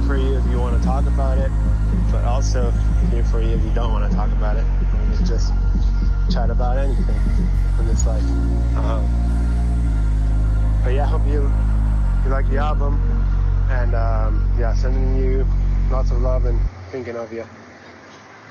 for you if you want to talk about it, but also here for you if you don't want to talk about it. We can just chat about anything in this life. But yeah, I hope you like the album, and yeah, sending you lots of love and thinking of you.